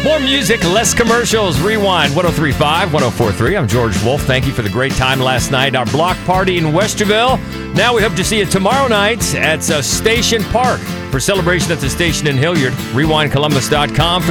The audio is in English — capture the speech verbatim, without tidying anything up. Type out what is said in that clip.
More music, less commercials. Rewind one oh three point five, one oh four point three. I'm George Wolf. Thank you for the great time last night. Our block party in Westerville. Now we hope to see you tomorrow night at uh, Station Park for celebration at the station in Hilliard. rewind columbus dot com.